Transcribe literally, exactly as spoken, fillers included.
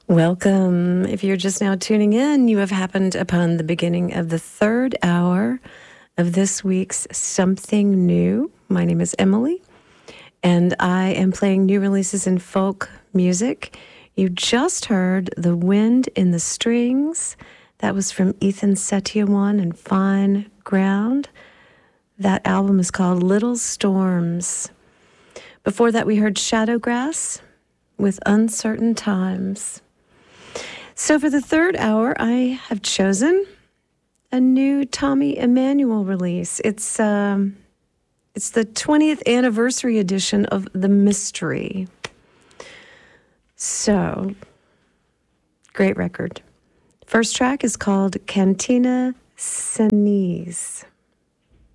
Welcome. If you're just now tuning in, you have happened upon the beginning of the third hour of this week's Something New. My name is Emily, and I am playing new releases in folk music. You just heard The Wind in the Strings. That was from Ethan Setiowan and Fine Ground. That album is called Little Storms. Before that, we heard Shadowgrass with Uncertain Times. So for the third hour, I have chosen a new Tommy Emmanuel release. It's um, it's the twentieth anniversary edition of The Mystery. So, great record. First track is called Cantina Senese.